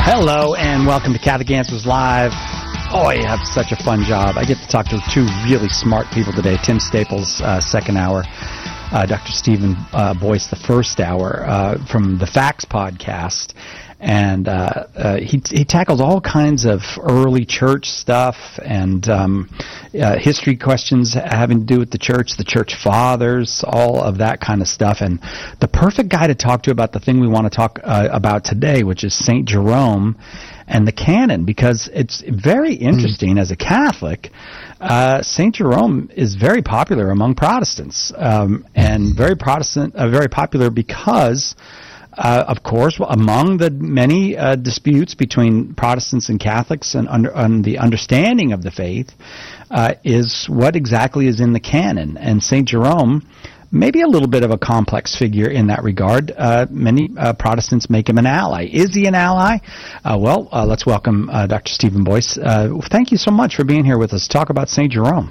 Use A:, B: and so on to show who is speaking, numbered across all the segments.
A: Hello and welcome to Catholic Answers Live. Oh, you have such a fun job. I get to talk to two really smart people today. Tim Staples, second hour. Dr. Stephen Boyce, the first hour, from the Facts podcast. And he tackles all kinds of early church stuff and history questions having to do with the church fathers, all of that kind of stuff. And the perfect guy to talk to about the thing we want to talk about today, which is St. Jerome and the canon, because it's very interesting as a Catholic. St. Jerome is very popular among Protestants, and very popular because of course, among the many disputes between Protestants and Catholics and on the understanding of the faith is what exactly is in the canon. And St. Jerome, maybe a little bit of a complex figure in that regard. Many Protestants make him an ally. Is he an ally? Let's welcome Dr. Stephen Boyce. Thank you so much for being here with us to talk about St. Jerome.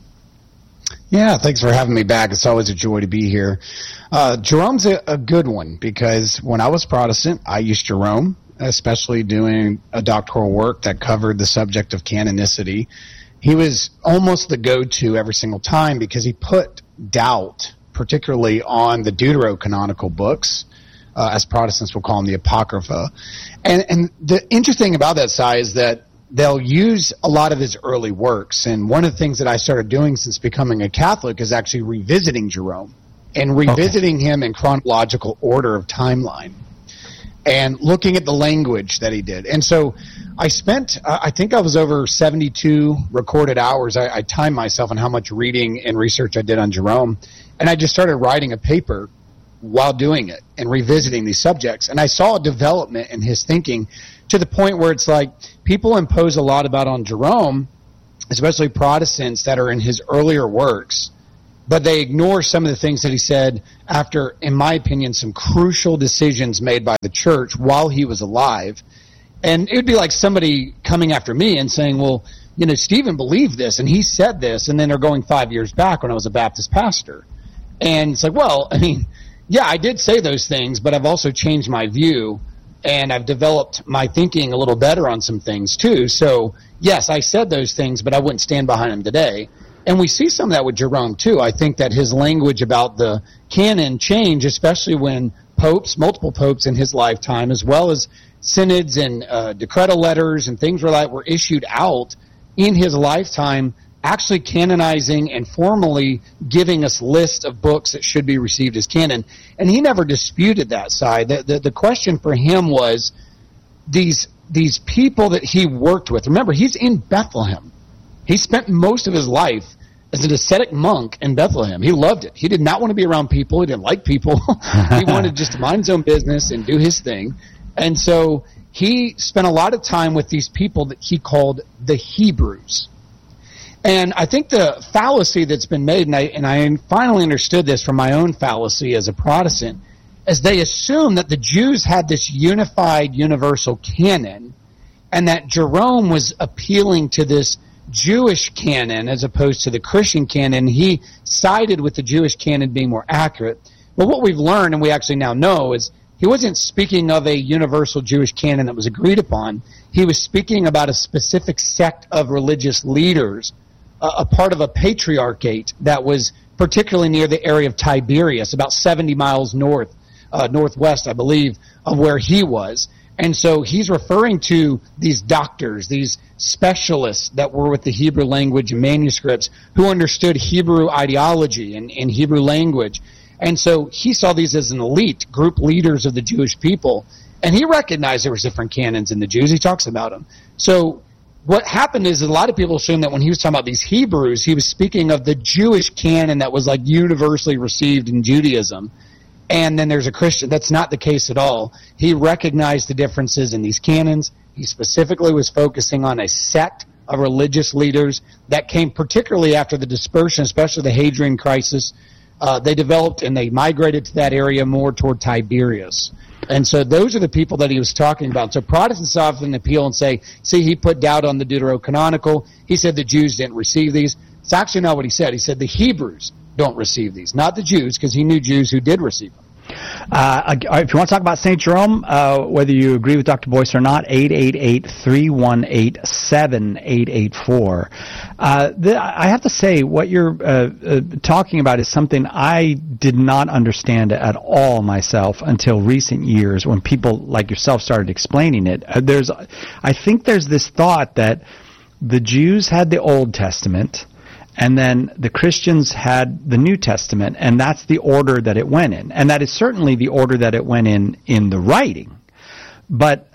B: Yeah, thanks for having me back. It's always a joy to be here. Jerome's a good one because when I was Protestant, I used Jerome, especially doing a doctoral work that covered the subject of canonicity. He was almost the go-to every single time because he put doubt, particularly on the deuterocanonical books, as Protestants will call them, the Apocrypha. And the interesting about that, Si, is that they'll use a lot of his early works. And one of the things that I started doing since becoming a Catholic is actually revisiting Jerome and revisiting him in chronological order of timeline and looking at the language that he did. And so I spent, I think I was over 72 recorded hours. I timed myself on how much reading and research I did on Jerome. And I just started writing a paper while doing it and revisiting these subjects. And I saw a development in his thinking to the point where it's like people impose a lot about on Jerome, especially Protestants that are in his earlier works, but they ignore some of the things that he said after, in my opinion, some crucial decisions made by the church while he was alive. And it would be like somebody coming after me and saying, well, you know, Stephen believed this and he said this, and then they're going 5 years back when I was a Baptist pastor. And it's like, well, I mean, yeah, I did say those things, but I've also changed my view. And I've developed my thinking a little better on some things, too. So, yes, I said those things, but I wouldn't stand behind them today. And we see some of that with Jerome, too. I think that his language about the canon changed, especially when popes, multiple popes in his lifetime, as well as synods and decretal letters and things like that were issued out in his lifetime, actually canonizing and formally giving us lists of books that should be received as canon. And he never disputed that side. The question for him was these people that he worked with. Remember, he's in Bethlehem. He spent most of his life as an ascetic monk in Bethlehem. He loved it. He did not want to be around people. He didn't like people. He wanted just to mind his own business and do his thing. And so he spent a lot of time with these people that he called the Hebrews. And I think the fallacy that's been made, and I finally understood this from my own fallacy as a Protestant, is they assume that the Jews had this unified universal canon and that Jerome was appealing to this Jewish canon as opposed to the Christian canon. He sided with the Jewish canon being more accurate. But what we've learned, and we actually now know, is he wasn't speaking of a universal Jewish canon that was agreed upon. He was speaking about a specific sect of religious leaders, a part of a patriarchate that was particularly near the area of Tiberias, about 70 miles northwest, I believe, of where he was. And so he's referring to these doctors, these specialists that were with the Hebrew language and manuscripts who understood Hebrew ideology and Hebrew language. And so he saw these as an elite group leaders of the Jewish people. And he recognized there was different canons in the Jews. He talks about them. So what happened is a lot of people assume that when he was talking about these Hebrews, he was speaking of the Jewish canon that was like universally received in Judaism. And then there's a Christian. That's not the case at all. He recognized the differences in these canons. He specifically was focusing on a sect of religious leaders that came particularly after the dispersion, especially the Hadrian crisis. They developed and they migrated to that area more toward Tiberias. And so those are the people that he was talking about. So Protestants often appeal and say, see, he put doubt on the Deuterocanonical. He said the Jews didn't receive these. It's actually not what he said. He said the Hebrews don't receive these, not the Jews, because he knew Jews who did receive them.
A: If you want to talk about St. Jerome, whether you agree with Dr. Boyce or not, 888-318-7884. I have to say, what you're talking about is something I did not understand at all myself until recent years when people like yourself started explaining it. I think there's this thought that the Jews had the Old Testament, and then the Christians had the New Testament, and that's the order that it went in. And that is certainly the order that it went in the writing. But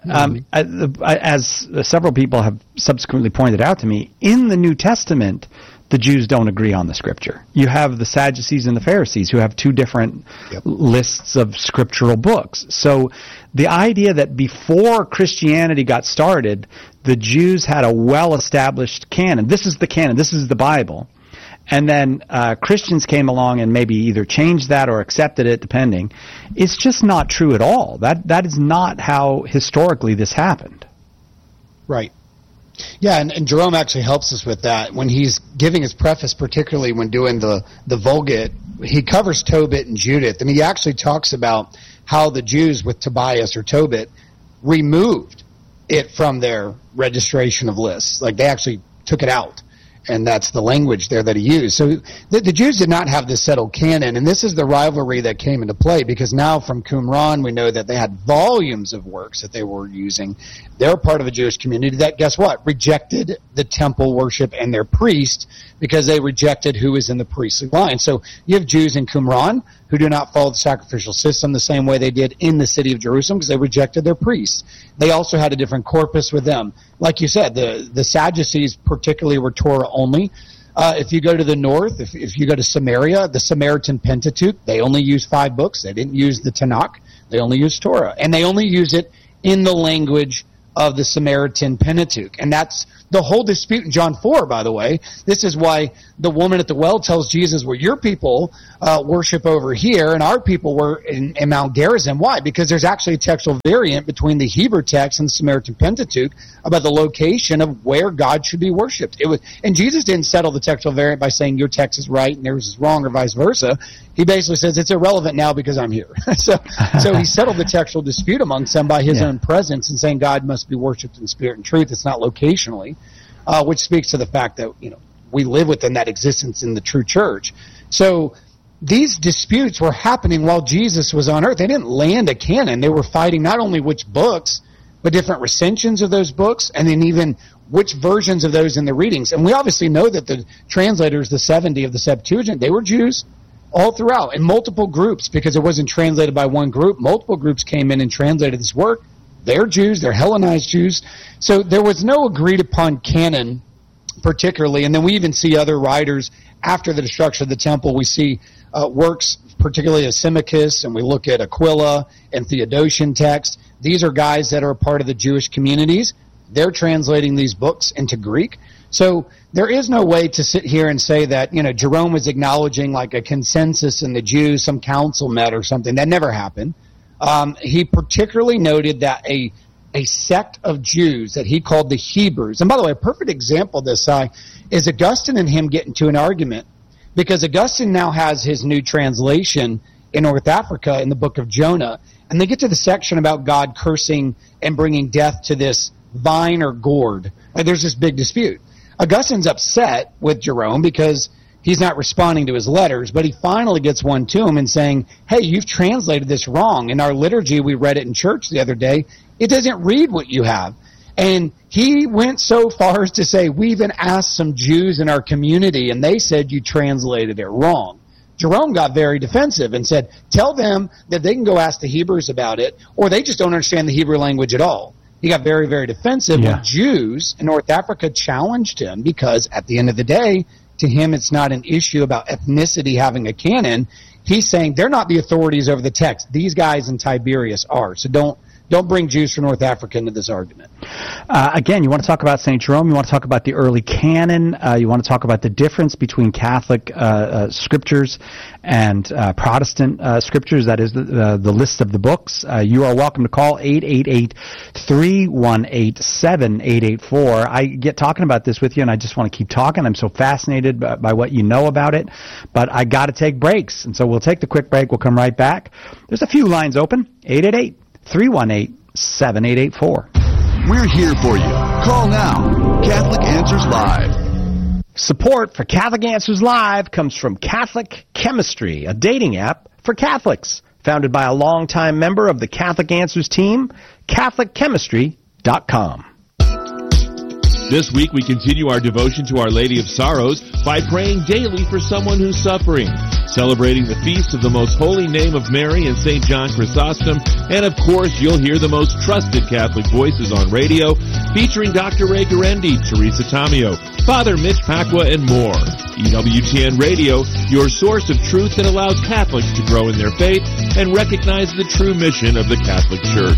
A: as several people have subsequently pointed out to me, in the New Testament, the Jews don't agree on the Scripture. You have the Sadducees and the Pharisees who have two different lists of scriptural books. So the idea that before Christianity got started, the Jews had a well-established canon. This is the canon. This is the Bible. And then Christians came along and maybe either changed that or accepted it, depending. It's just not true at all. That is not how historically this happened.
B: Right. Yeah, and Jerome actually helps us with that. When he's giving his preface, particularly when doing the Vulgate, he covers Tobit and Judith, and he actually talks about how the Jews with Tobias or Tobit removed it from their registration of lists. Like, they actually took it out. And that's the language there that he used. So the Jews did not have this settled canon, and this is the rivalry that came into play, because now from Qumran we know that they had volumes of works that they were using. They're part of a Jewish community that, guess what, rejected the temple worship and their priest because they rejected who was in the priestly line. So you have Jews in Qumran who do not follow the sacrificial system the same way they did in the city of Jerusalem because they rejected their priests. They also had a different corpus with them. Like you said, the Sadducees particularly were Torah only. If you go to the north, if you go to Samaria, the Samaritan Pentateuch, they only use 5 books. They didn't use the Tanakh. They only use Torah. And they only use it in the language of the Samaritan Pentateuch. And that's the whole dispute in John 4, by the way. This is why the woman at the well tells Jesus, well, your people worship over here, and our people were in Mount Gerizim. Why? Because there's actually a textual variant between the Hebrew text and the Samaritan Pentateuch about the location of where God should be worshipped. And Jesus didn't settle the textual variant by saying your text is right and theirs is wrong, or vice versa. He basically says it's irrelevant now because I'm here. so he settled the textual dispute amongst them by his own presence and saying God must be worshipped in spirit and truth. It's not locationally, which speaks to the fact that, we live within that existence in the true church. So these disputes were happening while Jesus was on earth. They didn't land a canon. They were fighting not only which books, but different recensions of those books, and then even which versions of those in the readings. And we obviously know that the translators, the 70 of the Septuagint, they were Jews all throughout, in multiple groups, because it wasn't translated by one group. Multiple groups came in and translated this work. They're Jews, they're Hellenized Jews. So there was no agreed upon canon particularly. And then we even see other writers after the destruction of the temple. We see works, particularly of Symmachus, and we look at Aquila and Theodotian text. These are guys that are a part of the Jewish communities. They're translating these books into Greek. So there is no way to sit here and say that, Jerome was acknowledging like a consensus in the Jews, some council met or something. That never happened. He particularly noted that a sect of Jews that he called the Hebrews. And by the way, a perfect example of this is Augustine and him getting to an argument, because Augustine now has his new translation in North Africa in the book of Jonah, and they get to the section about God cursing and bringing death to this vine or gourd. And there's this big dispute. Augustine's upset with Jerome because he's not responding to his letters, but he finally gets one to him and saying, hey, you've translated this wrong. In our liturgy, we read it in church the other day. It doesn't read what you have. And he went so far as to say, we even asked some Jews in our community, and they said you translated it wrong. Jerome got very defensive and said, tell them that they can go ask the Hebrews about it, or they just don't understand the Hebrew language at all. He got very, very defensive when Jews in North Africa challenged him, because at the end of the day, to him it's not an issue about ethnicity having a canon. He's saying they're not the authorities over the text. These guys in Tiberias are. So don't bring Jews from North Africa into this argument.
A: Again, you want to talk about St. Jerome, you want to talk about the early canon, you want to talk about the difference between Catholic scriptures and Protestant scriptures, that is the list of the books. You are welcome to call 888-318-7884. I get talking about this with you, and I just want to keep talking. I'm so fascinated by what you know about it, but I got to take breaks, and so we'll take the quick break. We'll come right back. There's a few lines open, 888-318-7884.
C: We're here for you. Call now. Catholic Answers Live.
A: Support for Catholic Answers Live comes from Catholic Chemistry, a dating app for Catholics. Founded by a longtime member of the Catholic Answers team, CatholicChemistry.com.
D: This week we continue our devotion to Our Lady of Sorrows by praying daily for someone who's suffering, celebrating the feast of the Most Holy Name of Mary and St. John Chrysostom, and of course you'll hear the most trusted Catholic voices on radio, featuring Dr. Ray Guarendi, Teresa Tomeo, Father Mitch Pacwa, and more. EWTN Radio, your source of truth that allows Catholics to grow in their faith and recognize the true mission of the Catholic Church.